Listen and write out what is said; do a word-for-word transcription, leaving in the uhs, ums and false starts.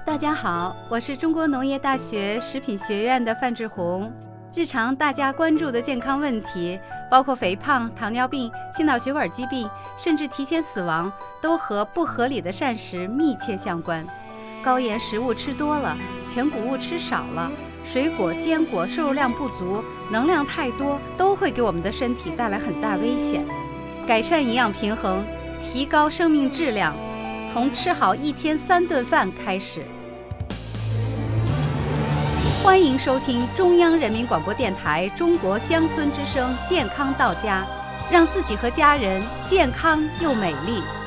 大家好，我是中国农业大学食品学院的范志红。日常大家关注的健康问题，包括肥胖、糖尿病、心脑血管疾病，甚至提前死亡，都和不合理的膳食密切相关。高盐食物吃多了，全谷物吃少了，水果、坚果摄入量不足，能量太多，都会给我们的身体带来很大危险。改善营养平衡，提高生命质量，从吃好一天三顿饭开始。欢迎收听中央人民广播电台中国乡村之声健康到家，让自己和家人健康又美丽。